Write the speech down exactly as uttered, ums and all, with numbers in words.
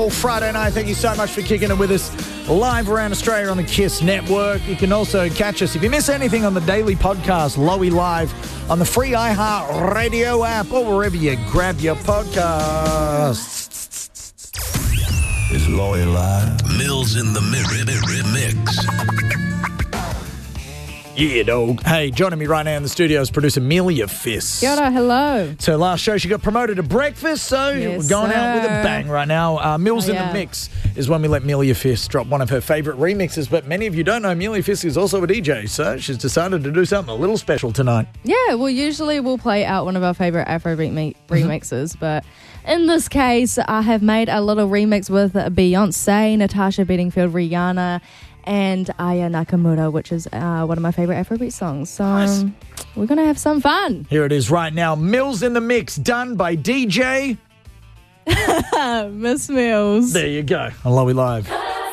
all Friday night. Thank you so much for kicking it with us live around Australia on the KISS Network. You can also catch us if you miss anything on the daily podcast, Lowy Live, on the free iHeart Radio app or wherever you grab your podcasts. It's Lowy Live. Mills in the mi- mix. Yeah, dog. Hey, joining me right now in the studio is producer Amelia Fiss. Kia ora, hello. So last show she got promoted to breakfast, so Yes, we're going out with a sir. bang right now. Uh, Mills Oh, in yeah. the Mix is when we let Amelia Fiss drop one of her favourite remixes, but many of you don't know Amelia Fiss is also a D J, so she's decided to do something a little special tonight. Yeah, well, usually we'll play out one of our favourite Afrobeat me- remixes, but in this case, I have made a little remix with Beyonce, Natasha Bedingfield, Rihanna, and Aya Nakamura, which is uh, one of my favourite Afrobeat songs. So Nice. um, we're going to have some fun. Here it is right now. Mills in the Mix, done by D J. Miss Mills. There you go. On Lowy Live.